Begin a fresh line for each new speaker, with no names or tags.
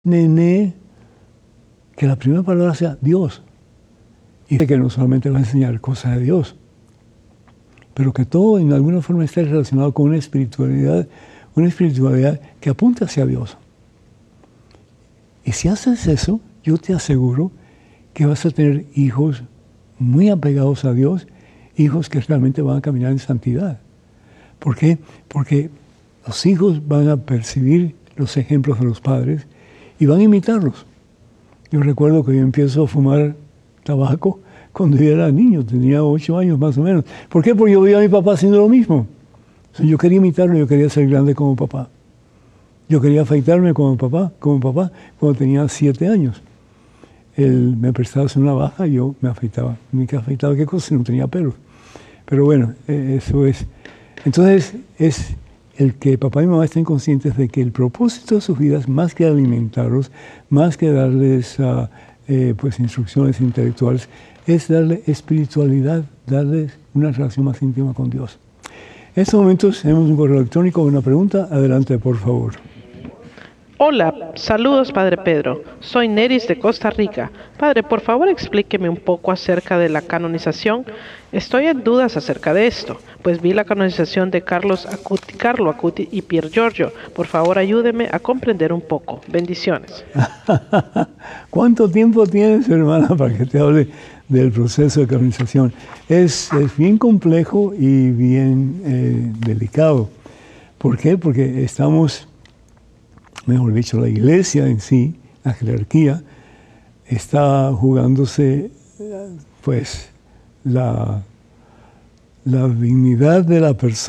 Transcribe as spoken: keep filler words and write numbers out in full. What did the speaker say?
Nene, que la primera palabra sea Dios. Y que no solamente va a enseñar cosas de Dios, pero que todo en alguna forma esté relacionado con una espiritualidad, una espiritualidad que apunta hacia Dios. Y si haces eso, yo te aseguro que vas a tener hijos muy apegados a Dios, hijos que realmente van a caminar en santidad. ¿Por qué? Porque los hijos van a percibir los ejemplos de los padres y van a imitarlos. Yo recuerdo que yo empiezo a fumar tabaco cuando yo era niño, tenía ocho años más o menos. ¿Por qué? Porque yo veía a mi papá haciendo lo mismo. Entonces, yo quería imitarlo, yo quería ser grande como papá. Yo quería afeitarme como papá, como papá, cuando tenía siete años. Él me prestaba hacer una baja y yo me afeitaba. Ni que afeitaba qué cosa, no tenía pelos. Pero bueno, eso es. Entonces, es el que papá y mamá estén conscientes de que el propósito de sus vidas, más que alimentarlos, más que darles uh, eh, pues, instrucciones intelectuales, es darle espiritualidad, darles una relación más íntima con Dios. En estos momentos tenemos un correo electrónico, una pregunta. Adelante, por favor.
Hola, saludos Padre Pedro. Soy Neris de Costa Rica. Padre, por favor explíqueme un poco acerca de la canonización. Estoy en dudas acerca de esto, pues vi la canonización de Carlos Acuti, Carlo Acuti y Pier Giorgio. Por favor, ayúdeme a comprender un poco. Bendiciones.
¿Cuánto tiempo tienes, hermana, para que te hable del proceso de canonización? Es, es bien complejo y bien eh, delicado. ¿Por qué? Porque estamos, mejor dicho, la iglesia en sí, la jerarquía, está jugándose, pues, la, la dignidad de la persona.